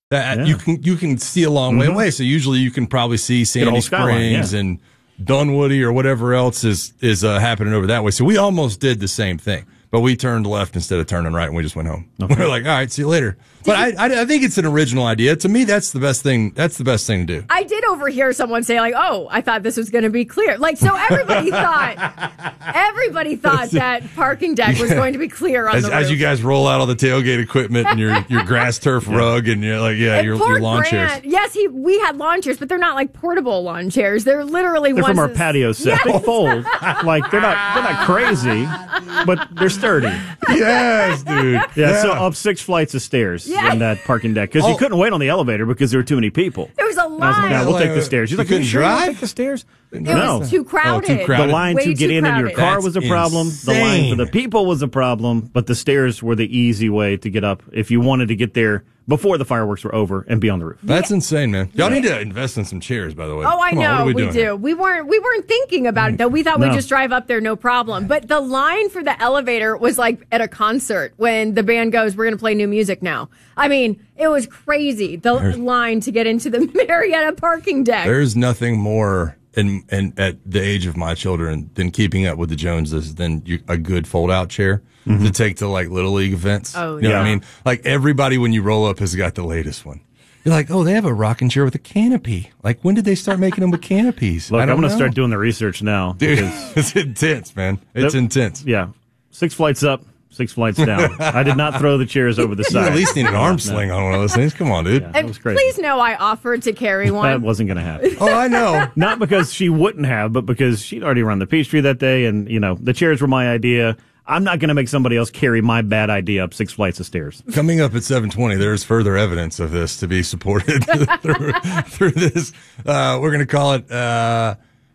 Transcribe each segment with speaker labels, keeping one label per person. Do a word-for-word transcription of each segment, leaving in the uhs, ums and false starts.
Speaker 1: That
Speaker 2: Yeah.
Speaker 1: you can you can see a long way
Speaker 2: Mm-hmm.
Speaker 1: away. So usually you can probably see Sandy
Speaker 2: whole skyline,
Speaker 1: Springs
Speaker 2: yeah.
Speaker 1: and Dunwoody or whatever else is is uh, happening over that way. So we almost did the same thing, but we turned left instead of turning right, and we just went home. Okay. We were like, all right, see you later. But I, I I think it's an original idea. To me, that's the best thing. That's the best thing to do.
Speaker 3: I did overhear someone say, like, oh, I thought this was going to be clear. Like, so everybody thought, everybody thought that parking deck was going to be clear on
Speaker 1: As,
Speaker 3: the roof.
Speaker 1: as you guys roll out all the tailgate equipment and your your grass turf rug, and you're like, yeah,
Speaker 3: And
Speaker 1: your
Speaker 3: poor
Speaker 1: your lawn
Speaker 3: Grant,
Speaker 1: chairs.
Speaker 3: yes, he we had lawn chairs, but they're not like portable lawn chairs. They're literally
Speaker 2: They're
Speaker 3: ones
Speaker 2: from our
Speaker 3: that-
Speaker 2: patio set.
Speaker 3: Yes.
Speaker 2: They fold. Like, they're not they're not crazy, but they're sturdy.
Speaker 1: Yes, dude.
Speaker 2: Yeah, so up six flights of stairs
Speaker 3: Yeah.
Speaker 2: in that parking deck. Because you
Speaker 1: Oh.
Speaker 2: couldn't wait on the elevator because there were too many people.
Speaker 3: There was a
Speaker 2: I was like,
Speaker 3: line.
Speaker 2: yeah, we'll
Speaker 1: Like,
Speaker 2: take the stairs. She's
Speaker 1: you
Speaker 2: like,
Speaker 1: couldn't
Speaker 2: you sure you wanna
Speaker 1: drive?
Speaker 2: take the stairs?
Speaker 3: It
Speaker 2: No.
Speaker 3: was too crowded.
Speaker 1: Oh, too crowded.
Speaker 2: The line
Speaker 3: Way
Speaker 2: to get
Speaker 3: too
Speaker 2: in in your
Speaker 3: crowded.
Speaker 2: car
Speaker 1: That's
Speaker 2: was a problem. The line for the
Speaker 1: insane.
Speaker 2: people was a problem, but the stairs were the easy way to get up if you wanted to get there before the fireworks were over and be on the roof.
Speaker 1: That's insane, man. Y'all need to invest in some chairs, by the way.
Speaker 3: Oh, I
Speaker 1: Come on,
Speaker 3: know
Speaker 1: what are we,
Speaker 3: we,
Speaker 1: doing
Speaker 3: do.
Speaker 1: here?
Speaker 3: We weren't we weren't thinking about it though. We thought
Speaker 2: No.
Speaker 3: we'd just drive up there, no problem. But the line for the elevator was like at a concert when the band goes, "We're going to play new music now." I mean, it was crazy. The line to get into the Marietta parking deck.
Speaker 1: There's nothing more in, in at the age of my children than keeping up with the Joneses than you, a good fold out chair to take to like little league events.
Speaker 3: Oh,
Speaker 1: you know what I
Speaker 3: yeah.
Speaker 1: mean? Like everybody when you roll up has got the latest one. You're like, oh, they have a rocking chair with a canopy. Like when did they start making them with canopies?
Speaker 2: Look,
Speaker 1: I
Speaker 2: I'm
Speaker 1: don't
Speaker 2: going to
Speaker 1: know.
Speaker 2: start doing the research now.
Speaker 1: Dude,
Speaker 2: because-
Speaker 1: it's intense, man. It's
Speaker 2: Yep.
Speaker 1: intense.
Speaker 2: Yeah. Six flights up, six flights down. I did not throw the chairs over the
Speaker 1: You
Speaker 2: side.
Speaker 1: at least need an arm
Speaker 2: No.
Speaker 1: sling on one of those things. Come on, dude.
Speaker 2: That
Speaker 3: and
Speaker 2: was crazy.
Speaker 3: please know I offered to carry
Speaker 2: That
Speaker 3: one.
Speaker 2: wasn't going to happen.
Speaker 1: Oh, I know.
Speaker 2: Not because she wouldn't have, but because she'd already run the Peachtree that day, and, you know, the chairs were my idea. I'm not going to make somebody else carry my bad idea up six flights of stairs.
Speaker 1: Coming up at seven twenty, there's further evidence of this to be supported through, through this. Uh, we're going to call it uh,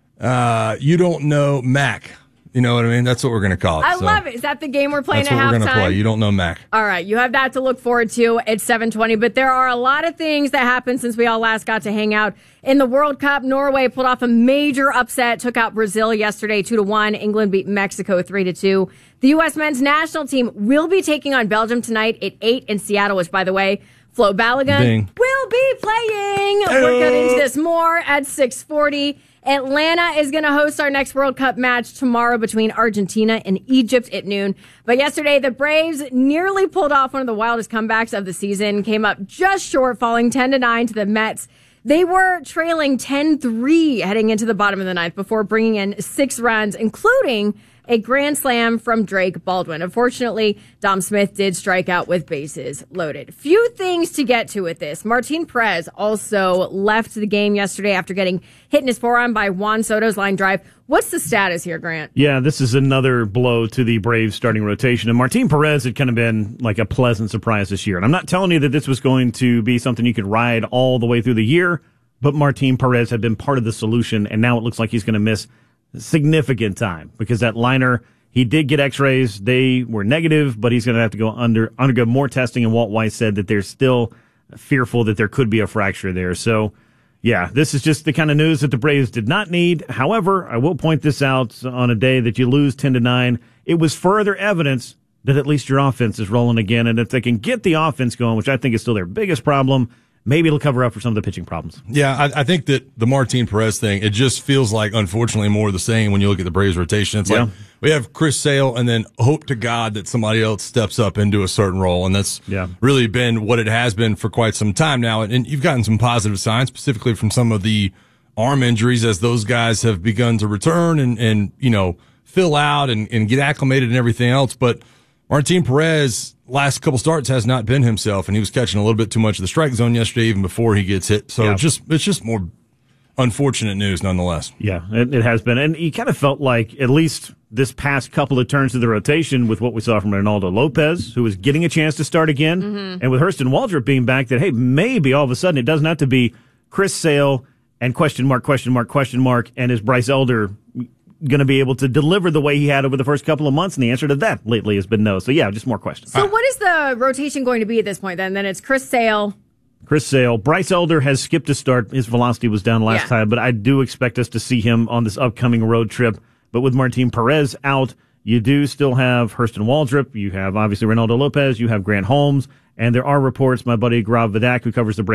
Speaker 1: uh, You Don't Know Mac. You know what I mean? That's what we're going to call it.
Speaker 3: I
Speaker 1: So
Speaker 3: love it. Is that the game we're playing
Speaker 1: That's
Speaker 3: at
Speaker 1: what we're going to play.
Speaker 3: halftime?
Speaker 1: You Don't Know Mac.
Speaker 3: All right, you have that to look forward to at seven twenty. But there are a lot of things that happened since we all last got to hang out in the World Cup. Norway pulled off a major upset, took out Brazil yesterday two to one. England beat Mexico three to two. The U S men's national team will be taking on Belgium tonight at eight in Seattle, which, by the way, Flo Balogun
Speaker 1: Ding.
Speaker 3: will be playing. We'll get into this more at six forty. Atlanta is going to host our next World Cup match tomorrow between Argentina and Egypt at noon. But yesterday, the Braves nearly pulled off one of the wildest comebacks of the season, came up just short, falling ten to nine to the Mets. They were trailing ten three heading into the bottom of the ninth before bringing in six runs, including a grand slam from Drake Baldwin. Unfortunately, Dom Smith did strike out with bases loaded. Few things to get to with this. Martin Perez also left the game yesterday after getting hit in his forearm by Juan Soto's line drive. What's the status here, Grant?
Speaker 2: Yeah, this is another blow to the Braves starting rotation. And Martin Perez had kind of been like a pleasant surprise this year. And I'm not telling you that this was going to be something you could ride all the way through the year, but Martin Perez had been part of the solution, and now it looks like he's going to miss significant time because that liner, he did get x-rays. They were negative, but he's going to have to go under undergo more testing. And Walt Weiss said that they're still fearful that there could be a fracture there. So, yeah, this is just the kind of news that the Braves did not need. However, I will point this out on a day that you lose ten to nine. It was further evidence that at least your offense is rolling again. And if they can get the offense going, which I think is still their biggest problem, maybe it'll cover up for some of the pitching problems.
Speaker 1: Yeah, I, I think that the Martin Perez thing, it just feels like, unfortunately, more of the same when you look at the Braves rotation. It's
Speaker 2: Yeah.
Speaker 1: like we have Chris Sale and then hope to God that somebody else steps up into a certain role. And that's
Speaker 2: Yeah.
Speaker 1: really been what it has been for quite some time now. And, and you've gotten some positive signs, specifically from some of the arm injuries as those guys have begun to return and, and you know, fill out and, and get acclimated and everything else. But Martin Perez, last couple starts, has not been himself, and he was catching a little bit too much of the strike zone yesterday, even before he gets hit. So
Speaker 2: Yeah.
Speaker 1: it's just it's just more unfortunate news, nonetheless.
Speaker 2: Yeah, it, it has been. And you kind of felt like, at least this past couple of turns of the rotation, with what we saw from Ronaldo Lopez, who was getting a chance to start again,
Speaker 3: Mm-hmm.
Speaker 2: and with Hurston Waldrop being back, that, hey, maybe all of a sudden it doesn't have to be Chris Sale and question mark, question mark, question mark, and is Bryce Elder going to be able to deliver the way he had over the first couple of months? And the answer to that lately has been no. So, yeah, just more questions.
Speaker 3: So what is the rotation going to be at this point then? Then it's Chris Sale.
Speaker 2: Chris Sale. Bryce Elder has skipped a start. His velocity was down last
Speaker 3: Yeah.
Speaker 2: time, but I do expect us to see him on this upcoming road trip. But with Martin Perez out, you do still have Hurston Waldrop. You have, obviously, Reynaldo Lopez. You have Grant Holmes. And there are reports, my buddy Grav Vidak, who covers the Braves